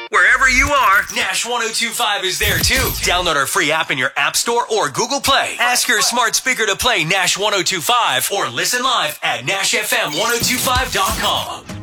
Wherever you are, Nash 1025 is there too. Download our free app in your App Store or Google Play. Ask your smart speaker to play Nash 1025 or listen live at NashFM1025.com.